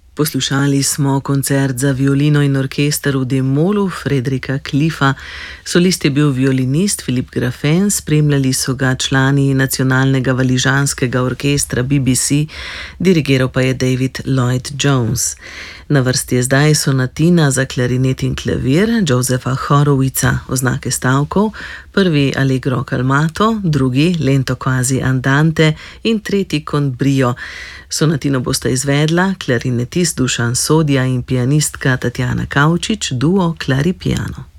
Poslušali smo koncert za violino in orkester v D-molu Fredrika Kliffa. Solist je bil violinist Philippe Graffin, spremljali so ga člani nacionalnega valižanskega orkestra BBC, dirigiral pa je David Lloyd Jones. Na vrsti je zdaj sonatina za klarinet in klavir Josepha Horowitza, oznake stavkov, prvi Allegro calmato, drugi Lento quasi andante in tretji con brio. Sonatino bosta izvedla klarinetist Dušan Sodja in pianistka Tatjana Kavčič, duo Klaripiano.